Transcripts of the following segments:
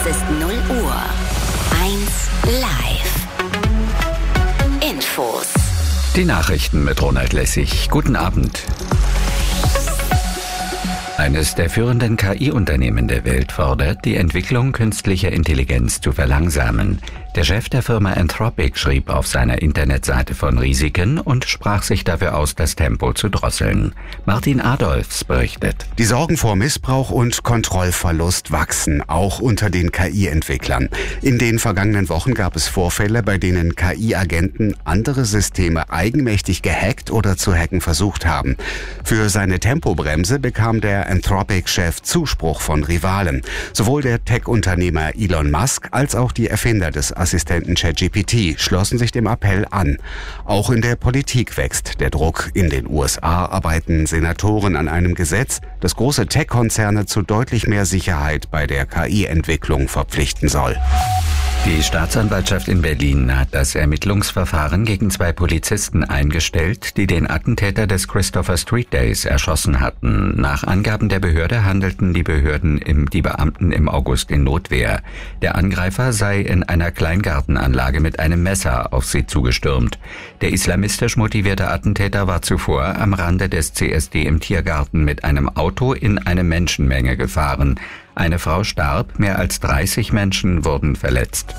ist 0 Uhr. 1 live. Infos. Die Nachrichten mit Ronald Lessig. Guten Abend. Eines der führenden KI-Unternehmen der Welt fordert, die Entwicklung künstlicher Intelligenz zu verlangsamen. Der Chef der Firma Anthropic schrieb auf seiner Internetseite von Risiken und sprach sich dafür aus, das Tempo zu drosseln. Martin Adolfs berichtet. Die Sorgen vor Missbrauch und Kontrollverlust wachsen, auch unter den KI-Entwicklern. In den vergangenen Wochen gab es Vorfälle, bei denen KI-Agenten andere Systeme eigenmächtig gehackt oder zu hacken versucht haben. Für seine Tempobremse bekam der Anthropic-Chef Zuspruch von Rivalen. Sowohl der Tech-Unternehmer Elon Musk als auch die Erfinder des Assistenten ChatGPT schlossen sich dem Appell an. Auch in der Politik wächst der Druck. In den USA arbeiten Senatoren an einem Gesetz, das große Tech-Konzerne zu deutlich mehr Sicherheit bei der KI-Entwicklung verpflichten soll. Die Staatsanwaltschaft in Berlin hat das Ermittlungsverfahren gegen 2 Polizisten eingestellt, die den Attentäter des Christopher Street Days erschossen hatten. Nach Angaben der Behörde handelten die Beamten im August in Notwehr. Der Angreifer sei in einer Kleingartenanlage mit einem Messer auf sie zugestürmt. Der islamistisch motivierte Attentäter war zuvor am Rande des CSD im Tiergarten mit einem Auto in eine Menschenmenge gefahren. Eine Frau starb, mehr als 30 Menschen wurden verletzt.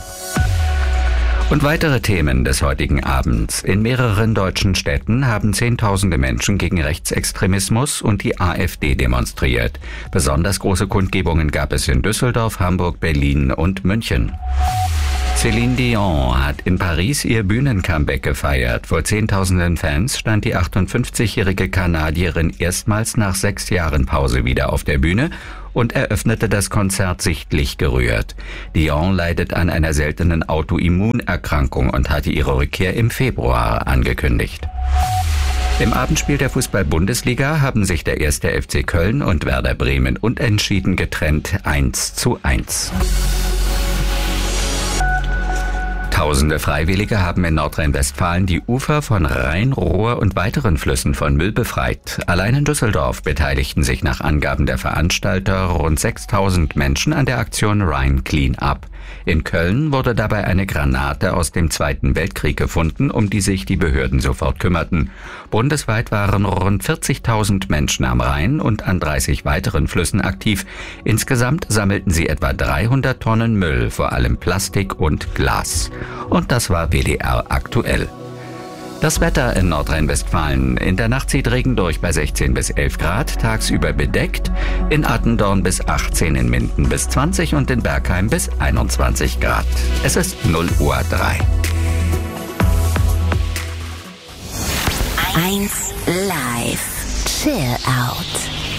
Und weitere Themen des heutigen Abends. In mehreren deutschen Städten haben Zehntausende Menschen gegen Rechtsextremismus und die AfD demonstriert. Besonders große Kundgebungen gab es in Düsseldorf, Hamburg, Berlin und München. Céline Dion hat in Paris ihr Bühnencomeback gefeiert. Vor Zehntausenden Fans stand die 58-jährige Kanadierin erstmals nach 6 Jahren Pause wieder auf der Bühne und eröffnete das Konzert sichtlich gerührt. Dion leidet an einer seltenen Autoimmunerkrankung und hatte ihre Rückkehr im Februar angekündigt. Im Abendspiel der Fußball-Bundesliga haben sich der 1. FC Köln und Werder Bremen unentschieden getrennt 1:1. Tausende Freiwillige haben in Nordrhein-Westfalen die Ufer von Rhein, Ruhr und weiteren Flüssen von Müll befreit. Allein in Düsseldorf beteiligten sich nach Angaben der Veranstalter rund 6.000 Menschen an der Aktion Rhein Clean Up. In Köln wurde dabei eine Granate aus dem Zweiten Weltkrieg gefunden, um die sich die Behörden sofort kümmerten. Bundesweit waren rund 40.000 Menschen am Rhein und an 30 weiteren Flüssen aktiv. Insgesamt sammelten sie etwa 300 Tonnen Müll, vor allem Plastik und Glas. Und das war WDR aktuell. Das Wetter in Nordrhein-Westfalen. In der Nacht zieht Regen durch bei 16 bis 11 Grad, tagsüber bedeckt. In Attendorn bis 18, in Minden bis 20 und in Bergheim bis 21 Grad. Es ist 0:03 Uhr. 1 live. Chill out.